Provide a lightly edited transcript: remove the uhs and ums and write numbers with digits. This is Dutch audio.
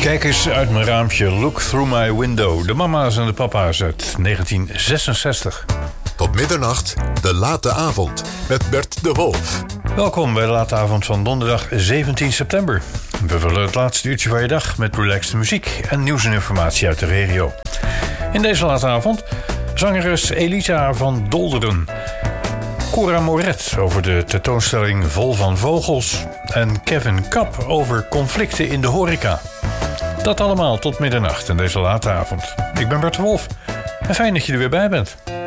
Kijk eens uit mijn raampje, Look Through My Window. De mama's en de papa's uit 1966. Tot middernacht, de late avond met Bert de Wolf. Welkom bij de late avond van donderdag 17 september. We vullen het laatste uurtje van je dag met relaxte muziek en nieuws en informatie uit de regio. In deze late avond zangeres Elisa van Dolderen, Cora Moret over de tentoonstelling Vol van Vogels en Kevin Kapp over conflicten in de horeca. Dat allemaal tot middernacht in deze late avond. Ik ben Bert de Wolf en fijn dat je er weer bij bent.